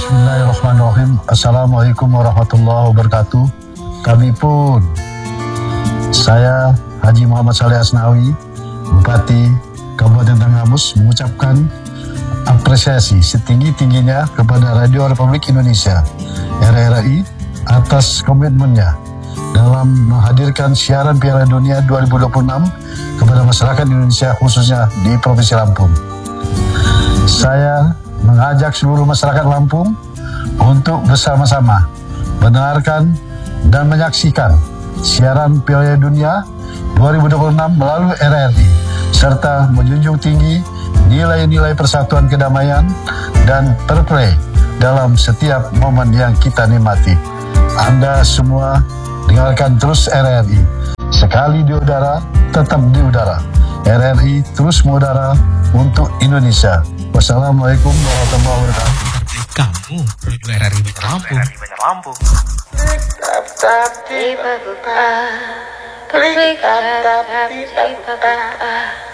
Bismillahirrahmanirrahim. Assalamualaikum warahmatullahi wabarakatuh. Kami pun, saya Haji Muhammad Saleh Asnawi, Bupati Kabupaten Tanggamus, mengucapkan apresiasi setinggi-tingginya kepada Radio Republik Indonesia RRI atas komitmennya dalam menghadirkan siaran Piala Dunia 2026 kepada masyarakat Indonesia, khususnya di Provinsi Lampung. Saya mengajak seluruh masyarakat Lampung untuk bersama-sama mendengarkan dan menyaksikan siaran Piala Dunia 2026 melalui RRI, serta menjunjung tinggi nilai-nilai persatuan, kedamaian, dan fair play dalam setiap momen yang kita nikmati. Anda semua dengarkan terus RRI. Sekali di udara, tetap di udara. RRI terus mengudara untuk Indonesia. Wassalamualaikum warahmatullahi wabarakatuh. Kamu Radio RRI Banjar Lampung. Tapi